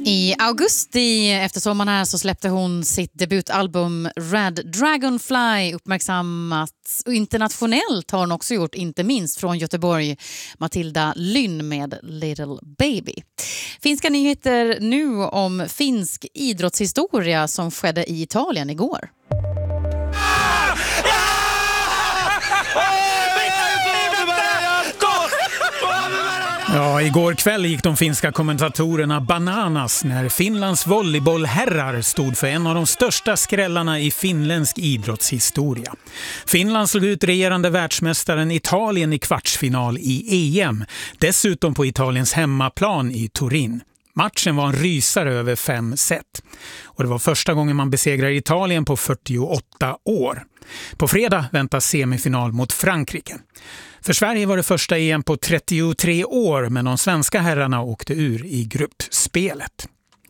I augusti efter sommaren här så släppte hon sitt debutalbum Red Dragonfly, uppmärksammat internationellt har hon också gjort, inte minst från Göteborg, Matilda Lynn med Little Baby. Finska nyheter nu om finsk idrottshistoria som skedde i Italien igår. Ja, igår kväll gick de finska kommentatorerna bananas när Finlands volleybollherrar stod för en av de största skrällarna i finländsk idrottshistoria. Finland slog ut regerande världsmästaren Italien i kvartsfinal i EM, dessutom på Italiens hemmaplan i Turin. Matchen var en rysare över 5 set. Och det var första gången man besegrar Italien på 48 år. På fredag väntas semifinal mot Frankrike. För Sverige var det första EM på 33 år, men de svenska herrarna åkte ur i gruppspelet.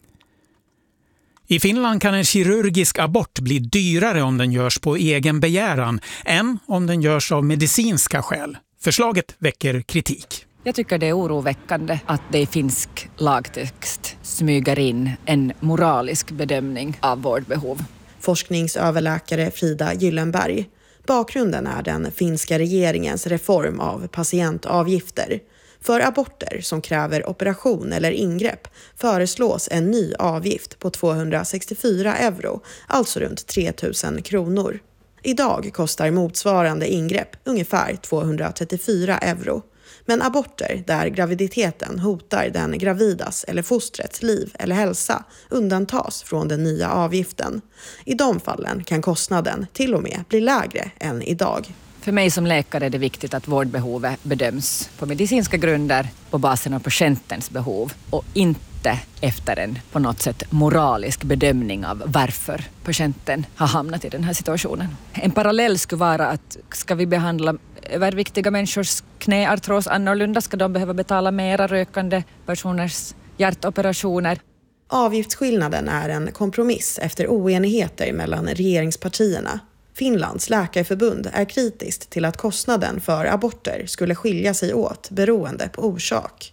I Finland kan en kirurgisk abort bli dyrare om den görs på egen begäran än om den görs av medicinska skäl. Förslaget väcker kritik. Jag tycker det är oroväckande att det i finsk lagtext smyger in en moralisk bedömning av vårdbehov. Forskningsöverläkare Frida Gyllenberg. Bakgrunden är den finska regeringens reform av patientavgifter. För aborter som kräver operation eller ingrepp föreslås en ny avgift på 264 euro, alltså runt 3 000 kronor. Idag kostar motsvarande ingrepp ungefär 234 euro. Men aborter där graviditeten hotar den gravidas eller fostrets liv eller hälsa undantas från den nya avgiften. I de fallen kan kostnaden till och med bli lägre än idag. För mig som läkare är det viktigt att vårdbehovet bedöms på medicinska grunder på basen av patientens behov och inte efter en på något sätt moralisk bedömning av varför patienten har hamnat i den här situationen. En parallell skulle vara att ska vi behandla överviktiga människors knäartros annorlunda, ska de behöva betala mera rökande personers hjärtoperationer. Avgiftsskillnaden är en kompromiss efter oenigheter mellan regeringspartierna. Finlands läkarförbund är kritiskt till att kostnaden för aborter skulle skilja sig åt beroende på orsak.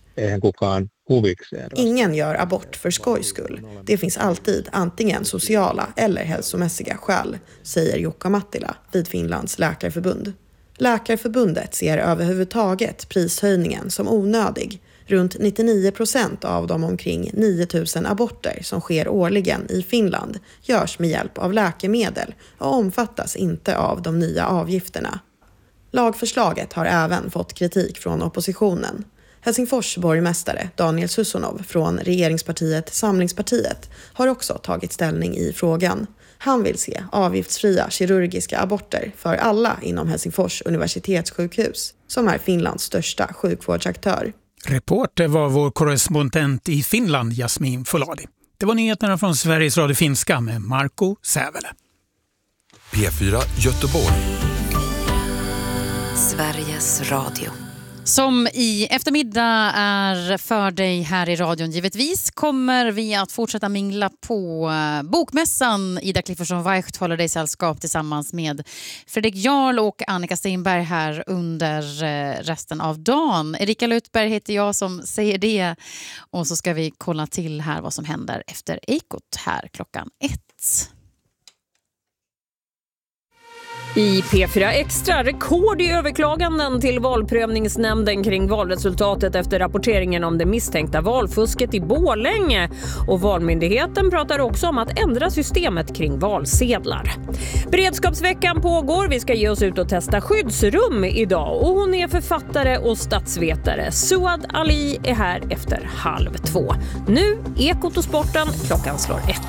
Ingen gör abort för skojs skull. Det finns alltid antingen sociala eller hälsomässiga skäl, säger Jukka Mattila vid Finlands läkarförbund. Läkarförbundet ser överhuvudtaget prishöjningen som onödig. Runt 99% av de omkring 9 000 aborter som sker årligen i Finland görs med hjälp av läkemedel och omfattas inte av de nya avgifterna. Lagförslaget har även fått kritik från oppositionen. Helsingfors borgmästare Daniel Susunov från regeringspartiet Samlingspartiet har också tagit ställning i frågan. Han vill se avgiftsfria kirurgiska aborter för alla inom Helsingfors universitetssjukhus, som är Finlands största sjukvårdsaktör. Reporter var vår korrespondent i Finland, Jasmin Foladi. Det var nyheterna från Sveriges Radio Finska med Marco Sävele. P4 Göteborg. Sveriges Radio. Som i eftermiddag är för dig här i radion givetvis kommer vi att fortsätta mingla på bokmässan. Ida Cliffordson-Weicht håller dig sällskap tillsammans med Fredrik Jarl och Annika Stenberg här under resten av dagen. Erika Lutberg heter jag som säger det, och så ska vi kolla till här vad som händer efter Ekot här klockan 1. I P4 Extra, rekord i överklaganden till valprövningsnämnden kring valresultatet efter rapporteringen om det misstänkta valfusket i Borlänge. Och Valmyndigheten pratar också om att ändra systemet kring valsedlar. Beredskapsveckan pågår, vi ska ge oss ut och testa skyddsrum idag. Och hon är författare och statsvetare. Suad Ali är här efter 1:30. Nu Ekot och sporten, klockan slår 1.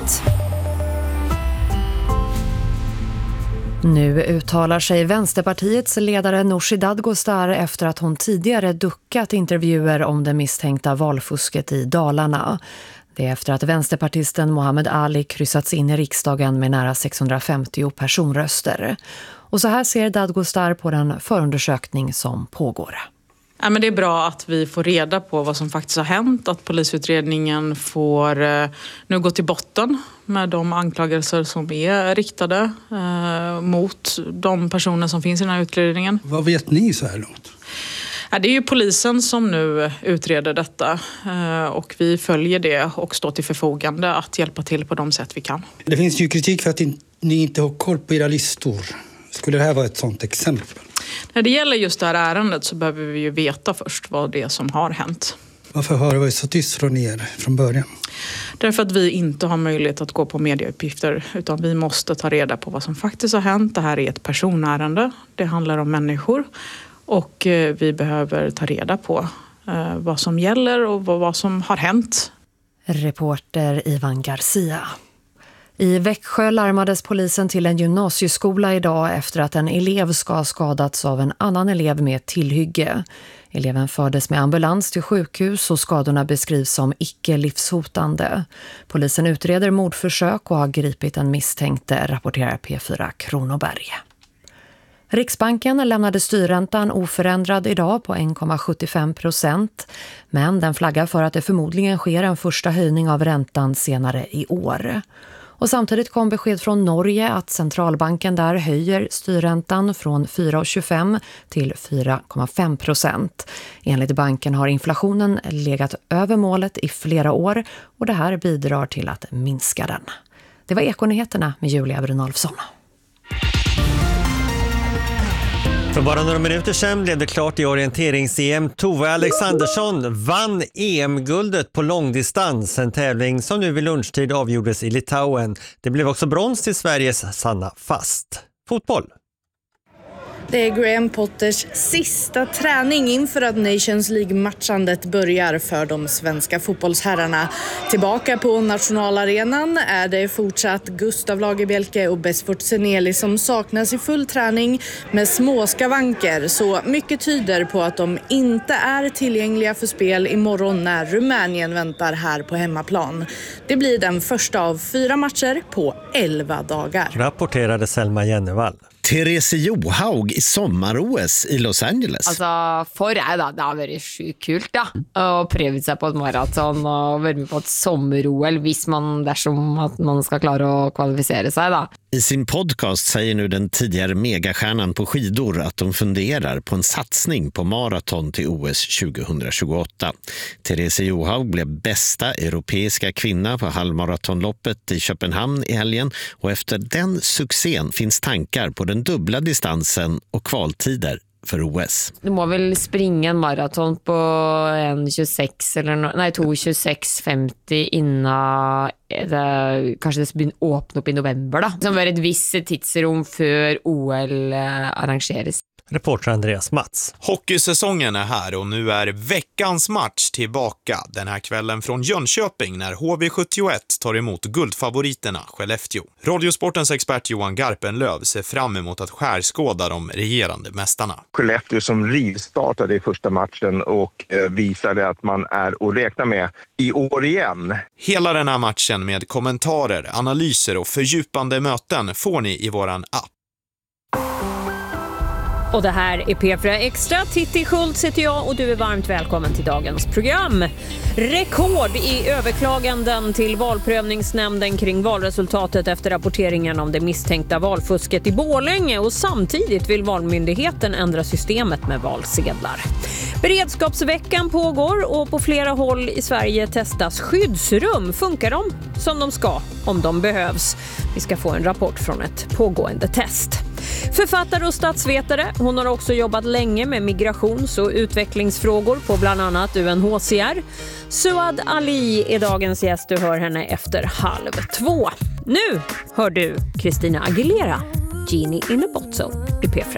Nu uttalar sig Vänsterpartiets ledare Nooshi Dadgostar efter att hon tidigare duckat intervjuer om det misstänkta valfusket i Dalarna. Det är efter att vänsterpartisten Mohammed Ali kryssats in i riksdagen med nära 650 personröster. Och så här ser Dadgostar på den förundersökning som pågår. Ja, men det är bra att vi får reda på vad som faktiskt har hänt. Att polisutredningen får nu gå till botten med de anklagelser som är riktade mot de personer som finns i den här utredningen. Vad vet ni så här långt? Det är ju polisen som nu utreder detta och vi följer det och står till förfogande att hjälpa till på de sätt vi kan. Det finns ju kritik för att ni inte har koll på era listor. Skulle det här vara ett sådant exempel? När det gäller just det här ärendet så behöver vi ju veta först vad det är som har hänt. Varför har det varit så tyst från er från början? Därför att vi inte har möjlighet att gå på medieuppgifter utan vi måste ta reda på vad som faktiskt har hänt. Det här är ett personärende. Det handlar om människor och vi behöver ta reda på vad som gäller och vad som har hänt. Reporter Ivan Garcia. I Växjö larmades polisen till en gymnasieskola idag efter att en elev ska ha skadats av en annan elev med tillhygge. Eleven fördes med ambulans till sjukhus och skadorna beskrivs som icke-livshotande. Polisen utreder mordförsök och har gripit en misstänkte, rapporterar P4 Kronoberg. Riksbanken lämnade styrräntan oförändrad idag på 1,75%, men den flaggar för att det förmodligen sker en första höjning av räntan senare i år. Och samtidigt kom besked från Norge att centralbanken där höjer styrräntan från 4,25 till 4,5%. Enligt banken har inflationen legat över målet i flera år och det här bidrar till att minska den. Det var Ekonyheterna med Julia Brunolfsson. För bara några minuter sedan blev det klart i orienterings-EM. Tove Alexandersson vann EM-guldet på långdistans, en tävling som nu vid lunchtid avgjordes i Litauen. Det blev också brons till Sveriges Sanna Fast. Fotboll. Det är Graham Potters sista träning inför att Nations League-matchandet börjar för de svenska fotbollsherrarna. Tillbaka på nationalarenan är det fortsatt Gustav Lagerbielke och Besfort Seneli som saknas i full träning med små skavanker. Så mycket tyder på att de inte är tillgängliga för spel imorgon när Rumänien väntar här på hemmaplan. Det blir den första av 4 matcher på 11 dagar. Rapporterade Selma Jennevall. Therese Johaug i sommar-OS i Los Angeles. Altså, for jeg da, det har vært sjukt kult da, å prøve seg på et maraton og være med på et sommer-OL hvis man, dersom at man skal klare å kvalifisere seg da. I sin podcast säger nu den tidigare megastjärnan på skidor att de funderar på en satsning på maraton till OS 2028. Therese Johaug blev bästa europeiska kvinna på halvmaratonloppet i Köpenhamn i helgen och efter den succén finns tankar på den dubbla distansen och kvaltider för OS. Du må väl springa en maraton på 1.26 eller 2.26.50 innan det, kanske det börjar öppna upp i november då. Som var ett visst tidsrum för OL arrangeras. Reporter Andreas Mats. Hockeysäsongen är här och nu är veckans match tillbaka den här kvällen från Jönköping när HV71 tar emot guldfavoriterna Skellefteå. Radiosportens expert Johan Garpenlöv ser fram emot att skärskåda de regerande mästarna. Skellefteå som rivstartade i första matchen och visade att man är att räkna med i år igen. Hela den här matchen med kommentarer, analyser och fördjupande möten får ni i våran app. Och det här är P4 Extra. Titti Schultz heter jag och du är varmt välkommen till dagens program. Rekord i överklaganden till valprövningsnämnden kring valresultatet efter rapporteringen om det misstänkta valfusket i Borlänge och samtidigt vill valmyndigheten ändra systemet med valsedlar. Beredskapsveckan pågår och på flera håll i Sverige testas skyddsrum. Funkar de som de ska om de behövs? Vi ska få en rapport från ett pågående test. Författare och statsvetare. Hon har också jobbat länge med migrations- och utvecklingsfrågor på bland annat UNHCR. Suad Ali är dagens gäst. Du hör henne efter 1:30. Nu hör du Christina Aguilera, Genie in a Bottle i P4.